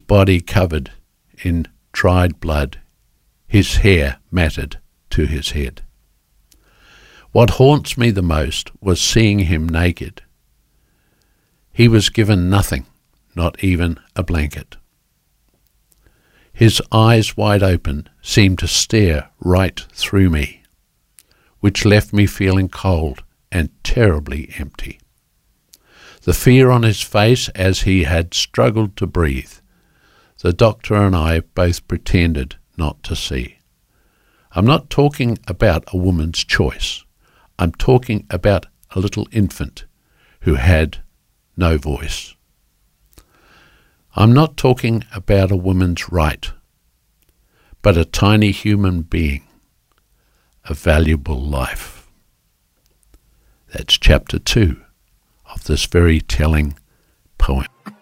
body covered in dried blood, his hair matted to his head. What haunts me the most was seeing him naked. He was given nothing, not even a blanket. His eyes wide open seemed to stare right through me, which left me feeling cold and terribly empty. The fear on his face as he had struggled to breathe, the doctor and I both pretended not to see. I'm not talking about a woman's choice. I'm talking about a little infant who had no voice. I'm not talking about a woman's right, but a tiny human being, a valuable life. That's chapter 2 of this very telling poem.